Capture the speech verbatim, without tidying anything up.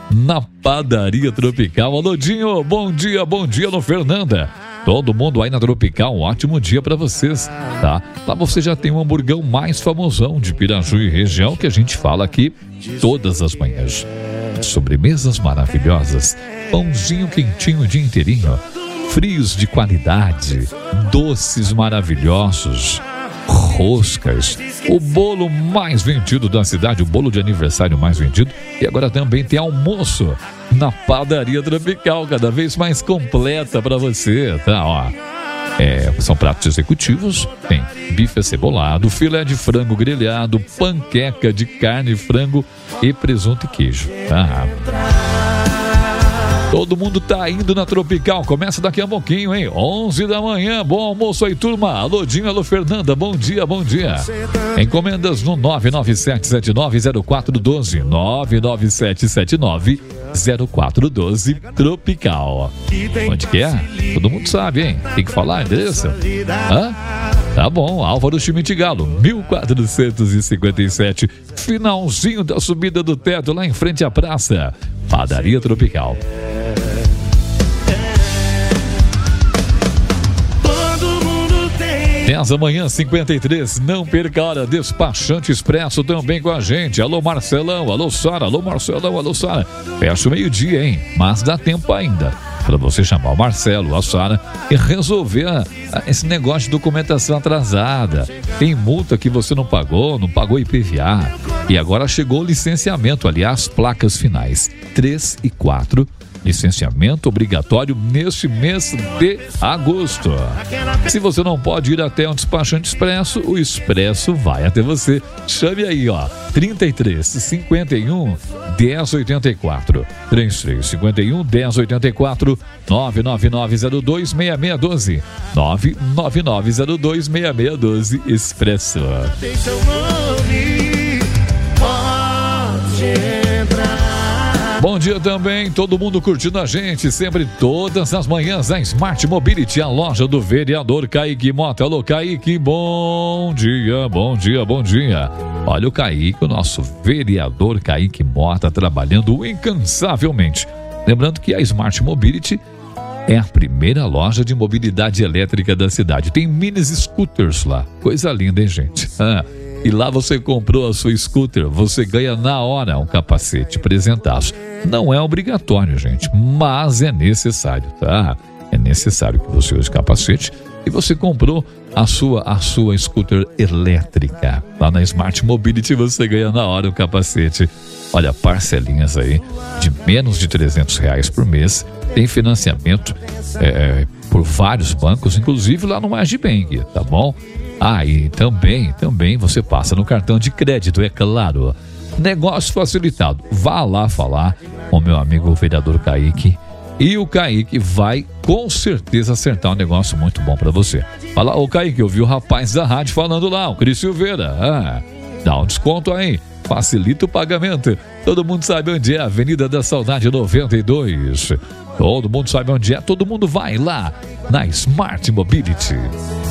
na Padaria Tropical. Alô, Dinho, bom dia, bom dia no Fernanda. Todo mundo aí na Tropical, um ótimo dia pra vocês, tá? Lá você já tem o hamburgão mais famosão de Piraju e região que a gente fala aqui todas as manhãs. Sobremesas maravilhosas, pãozinho quentinho o dia inteirinho, frios de qualidade, doces maravilhosos, roscas, o bolo mais vendido da cidade, o bolo de aniversário mais vendido, e agora também tem almoço na Padaria Tropical, cada vez mais completa para você, tá? Ó, é, são pratos executivos, tem bife acebolado, filé de frango grelhado, panqueca de carne, frango e presunto e queijo, tá? Todo mundo tá indo na Tropical, começa daqui a pouquinho, hein? onze da manhã, bom almoço aí, turma. Alô, Dinho, alô, Fernanda, bom dia, bom dia. Encomendas no nove nove sete sete nove zero quatro um dois, nove nove sete sete nove zero quatro um dois, Tropical. Onde que é? Todo mundo sabe, hein? Tem que falar endereço? Hã? Tá bom, Álvaro Schmidt Galo, mil quatrocentos e cinquenta e sete, finalzinho da subida do teto, lá em frente à praça. Padaria Tropical. dez da manhã, cinquenta e três, não perca a hora, Despachante Expresso também com a gente. Alô Marcelão, alô Sara, alô Marcelão, alô Sara. Fecha o meio-dia, hein? Mas dá tempo ainda para você chamar o Marcelo, a Sara e resolver a, a, esse negócio de documentação atrasada. Tem multa que você não pagou, não pagou I P V A. E agora chegou o licenciamento, aliás, placas finais três e quatro. Licenciamento obrigatório neste mês de agosto. Se você não pode ir até um despachante expresso, o expresso vai até você. Chame aí, ó, trinta e três, cinquenta e um, dez, oitenta e quatro. trinta e três, cinquenta e um, dez, oitenta e quatro. nove nove nove zero dois, seis seis um dois. nove nove nove zero dois, seis seis um dois, Expresso. Deixa o nome, pode entrar. Bom dia também, todo mundo curtindo a gente, sempre todas as manhãs, a Smart Mobility, a loja do vereador Kaique Mota. Alô, Kaique, bom dia, bom dia, bom dia. Olha o Kaique, o nosso vereador Kaique Mota, trabalhando incansavelmente. Lembrando que a Smart Mobility é a primeira loja de mobilidade elétrica da cidade. Tem mini scooters lá, coisa linda, hein, gente? Ah, e lá você comprou a sua scooter, você ganha na hora um capacete presentaço. Não é obrigatório, gente, mas é necessário, tá? É necessário que você use capacete. E você comprou a sua, a sua scooter elétrica. Lá na Smart Mobility você ganha na hora um capacete. Olha, parcelinhas aí de menos de trezentos reais por mês. Tem financiamento é, por vários bancos, inclusive lá no Agibank, tá bom? Ah, e também, também você passa no cartão de crédito, é claro. Negócio facilitado. Vá lá falar com o meu amigo o vereador Kaique. E o Kaique vai com certeza acertar um negócio muito bom pra você. Fala, ô Kaique, eu vi o rapaz da rádio falando lá, o Cris Silveira. Ah, dá um desconto aí, facilita o pagamento. Todo mundo sabe onde é, Avenida da Saudade noventa e dois. Todo mundo sabe onde é, todo mundo vai lá na Smart Mobility.